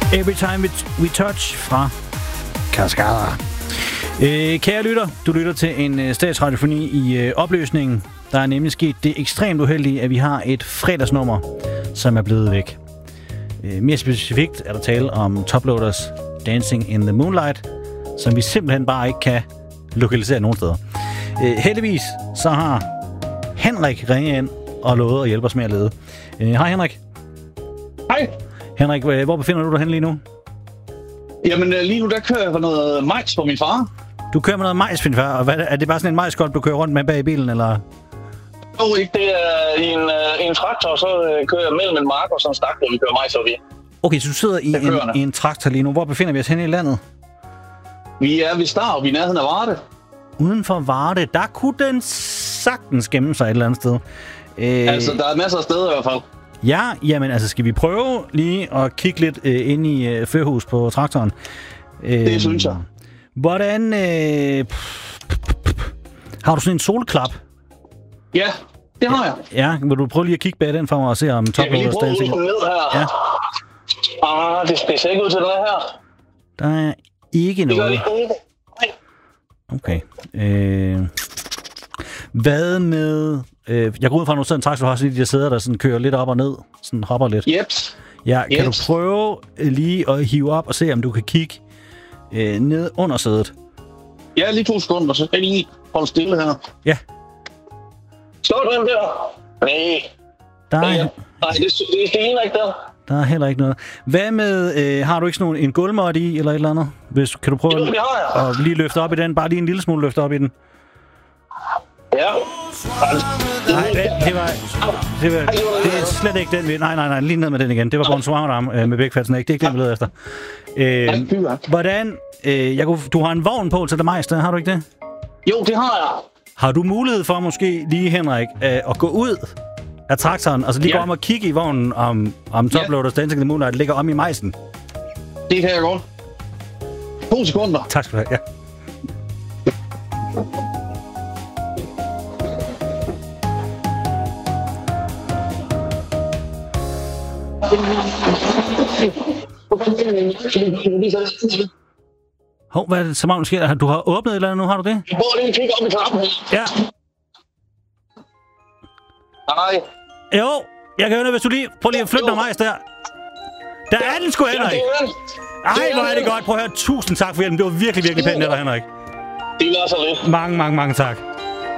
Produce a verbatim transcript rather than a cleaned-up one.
Every Time We, we Touch fra Cascada. Øh, kære lytter, du lytter til en øh, statsradiofoni i øh, opløsningen. Der er nemlig sket det ekstremt uheldige, at vi har et fredagsnummer, som er blevet væk. Øh, mere specifikt er der tale om Toploaders Dancing in the Moonlight, som vi simpelthen bare ikke kan lokalisere nogen steder. Øh, heldigvis så har Henrik ringet ind og lovet at hjælpe os med at lede. Øh, hej Henrik. Hej. Henrik, hvor befinder du dig hen lige nu? Jamen lige nu der kører jeg for noget majs for min far. Du kører med noget majs, min far, og hvad, er det bare sådan en majskolb, du kører rundt med bag i bilen, eller? Jo, ikke. Det er i en, uh, en traktor, så uh, kører jeg mellem en mark og sådan en stak, hvor vi kører majs op i. Okay, så du sidder i en, i en traktor lige nu. Hvor befinder vi os henne i landet? Vi er ved Starup i nærheden af Varde. Uden for Varde, der kunne den sagtens gemme sig et eller andet sted. Øh, altså, der er masser af steder i hvert fald. Ja, jamen altså, skal vi prøve lige at kigge lidt øh, ind i øh, førhus på traktoren? Øh, det synes jeg. Hvordan... Øh, har du sådan en solklap? Ja, det har jeg. Ja, vil du prøve lige at kigge bag den for mig og se om Toploaders Dancing? Jeg vil lige prøve at ned her. Ja. Ah, det skal ikke ud til det her. Der er ikke noget. Det gør det ikke. Okay. Øh, hvad med... Øh, jeg går ud fra, at nu sådan en traktor har sådan de der sæder, der sådan kører lidt op og ned. Sådan hopper lidt. Jeps. Ja, kan Jeps. du prøve lige at hive op og se, om du kan kigge øh, ned under sædet? Ja, lige to sekunder, så skal jeg lige holde stille her. Ja. Står den der? Nej. Der er, Nej, det, det, det ligner ikke der. Der er heller ikke noget. Hvad med, øh, har du ikke sådan nogle, en gulvmåt i, eller et eller andet? Hvis, kan du prøve jo, det har jeg. at lige løfte op i den? Bare lige en lille smule løfte op i den. Ja. Nej, det, det var... Det, var, det er slet ikke den, vi... Nej, nej, nej, lige ned med den igen. Det var Bonsoir øh, med Bækfatsen, ikke? Det er ikke den, vi leder efter. Øh, hvordan... Øh, jeg kunne, du har en vogn på til det meste, har du ikke det? Jo, det har jeg. Har du mulighed for måske lige, Henrik, øh, at gå ud af traktoren, og så lige ja. gå om og kigge i vognen, om, om Toploaders Dancing in the Moonlight ligger om i majsen? Det kan jeg godt. To sekunder. Tak skal du have, ja. Hov, hvad er det, som om sker? Du har åbnet et eller andet nu, har du det? Jeg prøver lige at kigge op i trappen. Ja. Nej. Jo, jeg kan høre, hvis du lige... Prøv lige at flytte noget majs der. Der er den sgu, Henrik. Ej, hvor er det godt. Prøv at høre. Tusind tak for hjælpen. Det var virkelig, virkelig pænt af dig, Henrik. Det var så lidt. Mange, mange, mange tak.